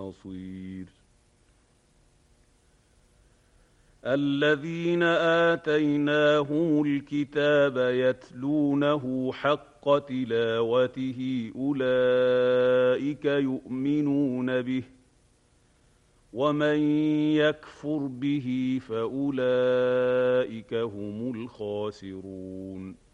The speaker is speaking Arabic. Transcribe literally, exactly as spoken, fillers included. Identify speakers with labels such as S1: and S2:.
S1: نصير الذين آتيناهم الكتاب يتلونه حق تلاوته أولئك يؤمنون به ومن يكفر به فأولئك هم الخاسرون